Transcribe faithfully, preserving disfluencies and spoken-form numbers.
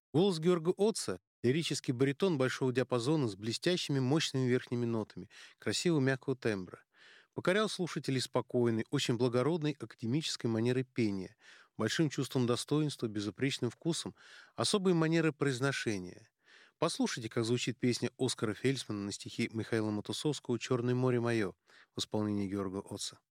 Голос Георга Отца — лирический баритон большого диапазона с блестящими мощными верхними нотами, красивого мягкого тембра. Покорял слушателей спокойной, очень благородной академической манерой пения, большим чувством достоинства, безупречным вкусом, особой манерой произношения. Послушайте, как звучит песня Оскара Фельдсмана на стихи Михаила Матусовского «Черное море мое» в исполнении Георга Отца.